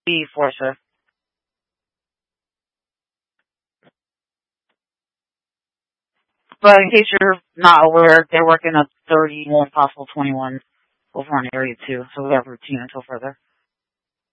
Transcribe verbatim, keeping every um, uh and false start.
be four shift. But in case you're not aware, they're working a thirty, more possible twenty-one over on area two, so we have routine until further.